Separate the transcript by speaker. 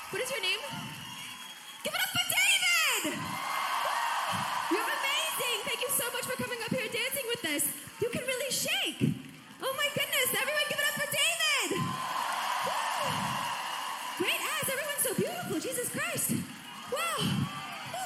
Speaker 1: What is your name? Give it up for David! You're amazing! Thank you so much for coming up here and dancing with us.